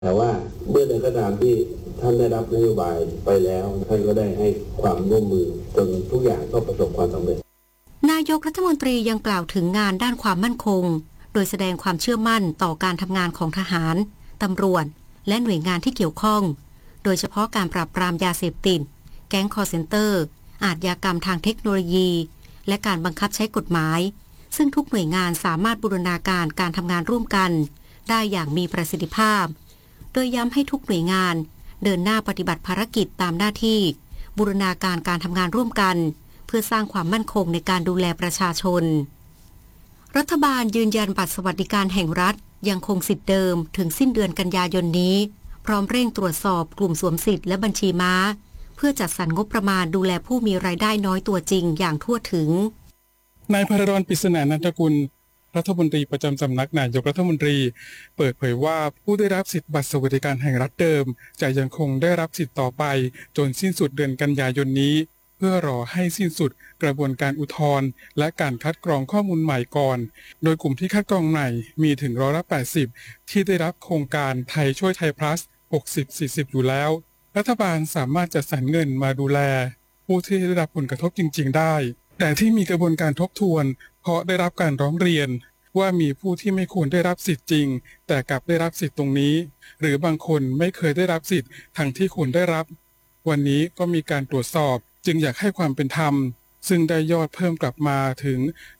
แต่ว่าเมื่อใดก็ตามที่ท่านได้รับนโยบายไปแล้วท่านก็ได้ให้ความร่วมมือจนทุกอย่างก็ประสบความสำเร็จนายกรัฐมนตรียังกล่าวถึงงานด้านความมั่นคงโดยแสดงความเชื่อมั่นต่อการทำงานของทหารตำรวจและหน่วยงานที่เกี่ยวข้องโดยเฉพาะการปราบปรามยาเสพติดแก๊งคอลเซ็นเตอร์อาชญากรรมทางเทคโนโลยีและการบังคับใช้กฎหมายซึ่งทุกหน่วยงานสามารถบูรณาการการทำงานร่วมกันได้อย่างมีประสิทธิภาพโดยย้ำให้ทุกหน่วยงานเดินหน้าปฏิบัติภารกิจตามหน้าที่บูรณาการการทำงานร่วมกันเพื่อสร้างความมั่นคงในการดูแลประชาชนรัฐบาลยืนยันบัตรสวัสดิการแห่งรัฐยังคงสิทธิ์เดิมถึงสิ้นเดือนกันยายนนี้พร้อมเร่งตรวจสอบกลุ่มสวมสิทธิ์และบัญชีม้าเพื่อจัดสรรงบประมาณดูแลผู้มีรายได้น้อยตัวจริงอย่างทั่วถึงนายพรดล ปริศนานันทกุลรัฐมนตรีประจำสำนักนายกรัฐมนตรีเปิดเผยว่าผู้ได้รับสิทธิบัตรสวัสดิการแห่งรัฐเดิมจะยังคงได้รับสิทธิ์ต่อไปจนสิ้นสุดเดือนกันยายนนี้เพื่อรอให้สิ้นสุดกระบวนการอุทธรณ์และการคัดกรองข้อมูลใหม่ก่อนโดยกลุ่มที่คัดกรองใหม่มีถึง80%ที่ได้รับโครงการไทยช่วยไทย plus 60-40 อยู่แล้วรัฐบาลสามารถจัดสรรเงินมาดูแลผู้ที่ได้รับผลกระทบจริงๆได้แต่ที่มีกระบวนการทบทวนเพราะได้รับการร้องเรียนว่ามีผู้ที่ไม่ควรได้รับสิทธิ์จริงแต่กลับได้รับสิทธิ์ตรงนี้หรือบางคนไม่เคยได้รับสิทธิ์ทั้งที่ควรได้รับวันนี้ก็มีการตรวจสอบจึงอยากให้ความเป็นธรรมซึ่งได้ยอดเพิ่มกลับมาถึง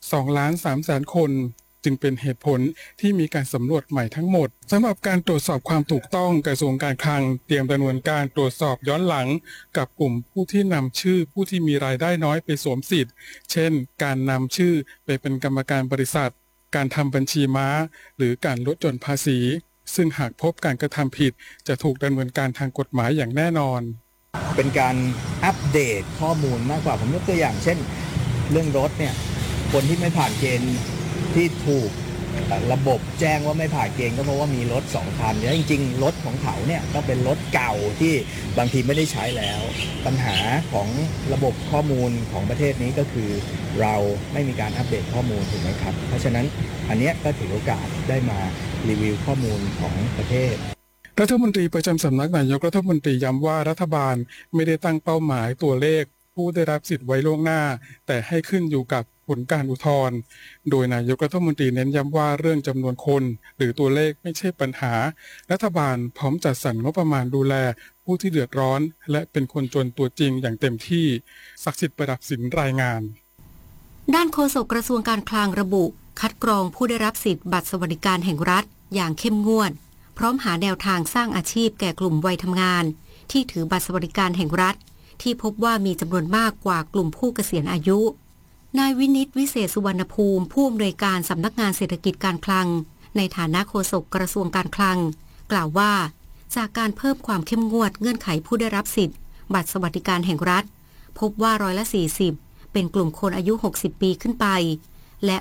2,300,000 คนจึงเป็นเหตุผลที่มีการสำรวจใหม่ทั้งหมดสำหรับการตรวจสอบความถูกต้องกระทรวงการคลังเตรียมดำเนินการตรวจสอบย้อนหลังกับกลุ่มผู้ที่นำชื่อผู้ที่มีรายได้น้อยไปสวมสิทธิ์เช่นการนำชื่อไปเป็นกรรมการบริษัทการทำบัญชีม้าหรือการลดหย่อนภาษีซึ่งหากพบการกระทำผิดจะถูกดำเนินการทางกฎหมายอย่างแน่นอนเป็นการอัปเดตข้อมูลมากกว่าผมยกตัวอย่างเช่นเรื่องรถเนี่ยคนที่ไม่ผ่านเกณฑ์ที่ถูกระบบแจ้งว่าไม่ผ่านเกณฑ์ก็เพราะว่ามีรถ2 คันแล้วจริงๆรถของเขาเนี่ยก็เป็นรถเก่าที่บางทีไม่ได้ใช้แล้วปัญหาของระบบข้อมูลของประเทศนี้ก็คือเราไม่มีการอัปเดตข้อมูลถูกไหมครับเพราะฉะนั้นอันนี้ก็ถือโอกาสได้มารีวิวข้อมูลของประเทศรัฐมนตรีประจำสำนักนายกรัฐมนตรีย้ำว่ารัฐบาลไม่ได้ตั้งเป้าหมายตัวเลขผู้ได้รับสิทธิ์ไว้ล่วงหน้าแต่ให้ขึ้นอยู่กับผลการอุทธรณ์โดยนายกรัฐมนตรีเน้นย้ำว่าเรื่องจำนวนคนหรือตัวเลขไม่ใช่ปัญหารัฐบาลพร้อมจัดสรรงบประมาณดูแลผู้ที่เดือดร้อนและเป็นคนจนตัวจริงอย่างเต็มที่ศักดิ์สิทธิ์ประดับสินรายงานด้านโฆษกกระทรวงการคลังระบุคัดกรองผู้ได้รับสิทธิ์บัตรสวัสดิการแห่งรัฐอย่างเข้มงวดพร้อมหาแนวทางสร้างอาชีพแก่กลุ่มวัยทำงานที่ถือบัตรสวัสดิการแห่งรัฐที่พบว่ามีจำนวนมากกว่ากลุ่มผู้เกษียณอายุนายวินิตวิเศษสุวรรณภูมิผู้อำนวยการสำนักงานเศรษฐกิจการคลังในฐานะโฆษกกระทรวงการคลังกล่าวว่าจากการเพิ่มความเข้มงวดเงื่อนไขผู้ได้รับสิทธิ์บัตรสวัสดิการแห่งรัฐพบว่า40%เป็นกลุ่มคนอายุ60 ปีขึ้นไปและ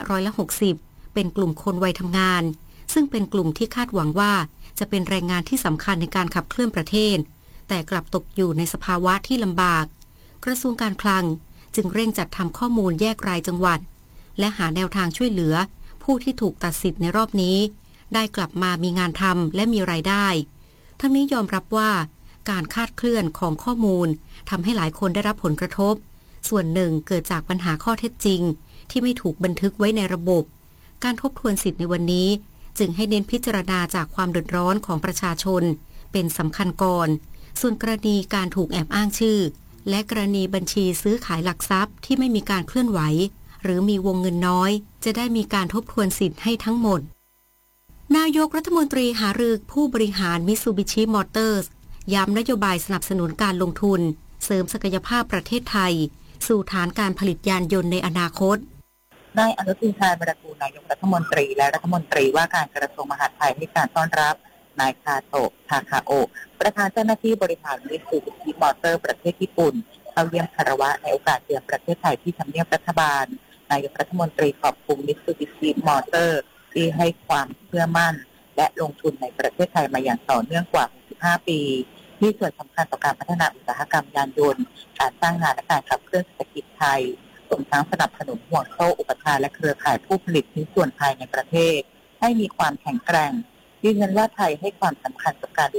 60%เป็นกลุ่มคนวัยทำงานซึ่งเป็นกลุ่มที่คาดหวังว่าจะเป็นแรงงานที่สำคัญในการขับเคลื่อนประเทศแต่กลับตกอยู่ในสภาวะที่ลำบากกระทรวงการคลังจึงเร่งจัดทำข้อมูลแยกรายจังหวัดและหาแนวทางช่วยเหลือผู้ที่ถูกตัดสิทธิ์ในรอบนี้ได้กลับมามีงานทำและมีรายได้ทั้งนี้ยอมรับว่าการคลาดเคลื่อนของข้อมูลทำให้หลายคนได้รับผลกระทบส่วนหนึ่งเกิดจากปัญหาข้อเท็จจริงที่ไม่ถูกบันทึกไว้ในระบบการทบทวนสิทธิ์ในวันนี้จึงให้เน้นพิจารณาจากความเดือดร้อนของประชาชนเป็นสำคัญก่อนส่วนกรณีการถูกแอบอ้างชื่อและกรณีบัญชีซื้อขายหลักทรัพย์ที่ไม่มีการเคลื่อนไหวหรือมีวงเงินน้อยจะได้มีการทบทวนสิทธิ์ให้ทั้งหมดนายกรัฐมนตรีหารือผู้บริหาร Mitsubishi Motors ย้ำนโยบายสนับสนุนการลงทุนเสริมศักยภาพประเทศไทยสู่ฐานการผลิตยานยนต์ในอนาคตนายอนุทินชาญวิรากูลนายกรัฐมนตรีและรัฐมนตรีว่าการกระทรวงมหาดไทยให้การต้อนรับนายคาโตะ ทาคาโอะประธานเจ้าหน้าที่บริหารมิตซูบิชิมอเตอร์ประเทศญี่ปุ่นเข้าเยี่ยมคารวะในโอกาสเยือนประเทศไทยที่ทำเนียบรัฐบาลนายกรัฐมนตรีขอบคุณมิตซูบิชิมอเตอร์ที่ให้ความเชื่อมั่นและลงทุนในประเทศไทยมาอย่างต่อเนื่องกว่า65 ปีมีส่วนสำคัญต่อการพัฒนาอุตสาหกรรมยานยนต์การสร้างงานและการขับเคลื่อนเศรษฐกิจไทยรวมทั้งสนับสนุนห่วงโซ่อุปทานและเครือข่ายผู้ผลิตชิ้นส่วนภายในประเทศให้มีความแข็งแกร่งยืนยันว่าไทยให้ความสำคัญกับการ